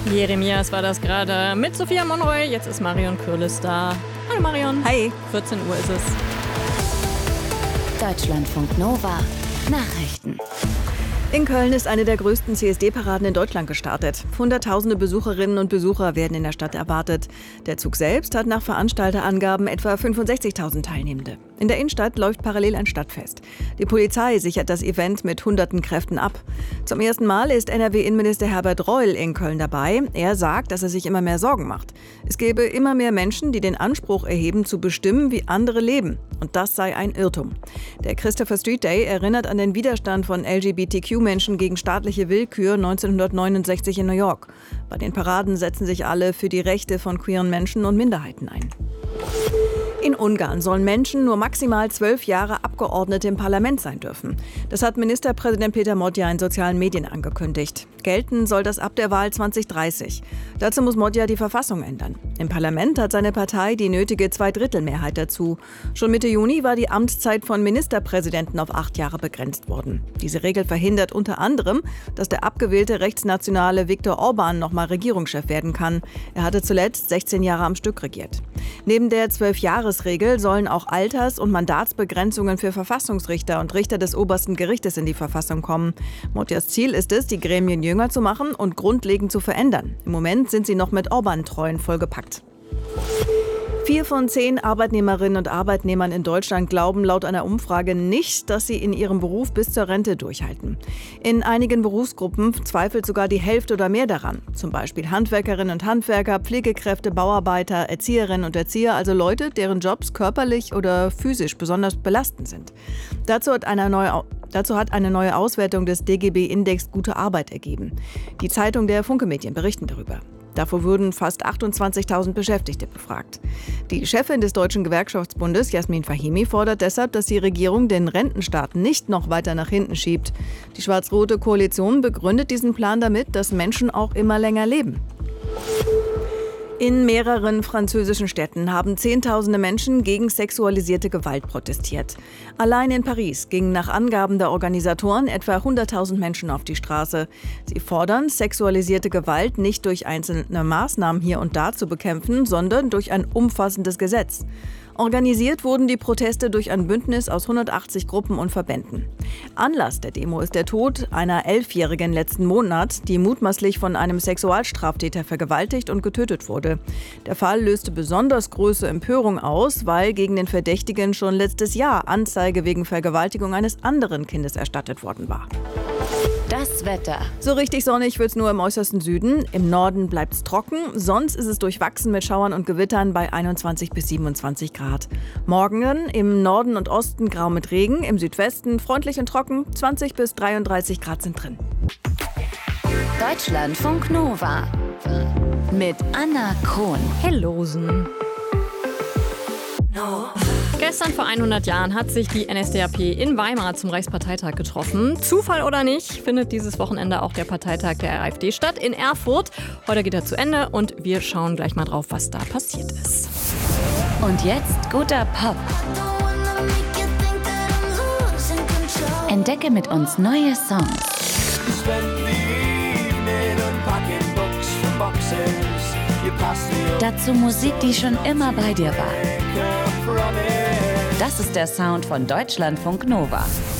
Jeremias war das gerade mit Sophia Monroy. Jetzt ist Marion Kürlis da. Hallo Marion. Hi. 14 Uhr ist es. Deutschlandfunk Nova. Nachrichten. In Köln ist eine der größten CSD-Paraden in Deutschland gestartet. Hunderttausende Besucherinnen und Besucher werden in der Stadt erwartet. Der Zug selbst hat nach Veranstalterangaben etwa 65.000 Teilnehmende. In der Innenstadt läuft parallel ein Stadtfest. Die Polizei sichert das Event mit hunderten Kräften ab. Zum ersten Mal ist NRW-Innenminister Herbert Reul in Köln dabei. Er sagt, dass er sich immer mehr Sorgen macht. Es gebe immer mehr Menschen, die den Anspruch erheben, zu bestimmen, wie andere leben. Und das sei ein Irrtum. Der Christopher Street Day erinnert an den Widerstand von LGBTQ-Menschen gegen staatliche Willkür 1969 in New York. Bei den Paraden setzen sich alle für die Rechte von queeren Menschen und Minderheiten ein. In Ungarn sollen Menschen nur maximal 12 Jahre Abgeordnete im Parlament sein dürfen. Das hat Ministerpräsident Peter Modja in sozialen Medien angekündigt. Gelten soll das ab der Wahl 2030. Dazu muss Modja die Verfassung ändern. Im Parlament hat seine Partei die nötige Zweidrittelmehrheit dazu. Schon Mitte Juni war die Amtszeit von Ministerpräsidenten auf 8 Jahre begrenzt worden. Diese Regel verhindert unter anderem, dass der abgewählte rechtsnationale Viktor Orbán nochmal Regierungschef werden kann. Er hatte zuletzt 16 Jahre am Stück regiert. Neben der 12-Jahres-Regel sollen auch Alters- und Mandatsbegrenzungen für Verfassungsrichter und Richter des obersten Gerichtes in die Verfassung kommen. Modjas Ziel ist es, die Gremien jünger zu machen und grundlegend zu verändern. Im Moment sind sie noch mit Orbán-Treuen vollgepackt. 4 von 10 Arbeitnehmerinnen und Arbeitnehmern in Deutschland glauben laut einer Umfrage nicht, dass sie in ihrem Beruf bis zur Rente durchhalten. In einigen Berufsgruppen zweifelt sogar die Hälfte oder mehr daran. Zum Beispiel Handwerkerinnen und Handwerker, Pflegekräfte, Bauarbeiter, Erzieherinnen und Erzieher, also Leute, deren Jobs körperlich oder physisch besonders belastend sind. Dazu hat eine neue Auswertung des DGB-Index Gute Arbeit ergeben. Die Zeitung der Funke Medien berichten darüber. Davor wurden fast 28.000 Beschäftigte befragt. Die Chefin des Deutschen Gewerkschaftsbundes, Jasmin Fahimi, fordert deshalb, dass die Regierung den Rentenstaat nicht noch weiter nach hinten schiebt. Die schwarz-rote Koalition begründet diesen Plan damit, dass Menschen auch immer länger leben. In mehreren französischen Städten haben Zehntausende Menschen gegen sexualisierte Gewalt protestiert. Allein in Paris gingen nach Angaben der Organisatoren etwa 100.000 Menschen auf die Straße. Sie fordern, sexualisierte Gewalt nicht durch einzelne Maßnahmen hier und da zu bekämpfen, sondern durch ein umfassendes Gesetz. Organisiert wurden die Proteste durch ein Bündnis aus 180 Gruppen und Verbänden. Anlass der Demo ist der Tod einer 11-Jährigen letzten Monat, die mutmaßlich von einem Sexualstraftäter vergewaltigt und getötet wurde. Der Fall löste besonders große Empörung aus, weil gegen den Verdächtigen schon letztes Jahr Anzeige wegen Vergewaltigung eines anderen Kindes erstattet worden war. Das Wetter. So richtig sonnig wird es nur im äußersten Süden. Im Norden bleibt es trocken, sonst ist es durchwachsen mit Schauern und Gewittern bei 21 bis 27 Grad. Morgen im Norden und Osten grau mit Regen, im Südwesten freundlich und trocken, 20 bis 33 Grad sind drin. Deutschlandfunk Nova mit Anna Krohn. Hellosen. Gestern vor 100 Jahren hat sich die NSDAP in Weimar zum Reichsparteitag getroffen. Zufall oder nicht, findet dieses Wochenende auch der Parteitag der AfD statt in Erfurt. Heute geht er zu Ende und wir schauen gleich mal drauf, was da passiert ist. Und jetzt guter Pop. Entdecke mit uns neue Songs. Dazu Musik, die schon immer bei dir war. Das ist der Sound von Deutschlandfunk Nova.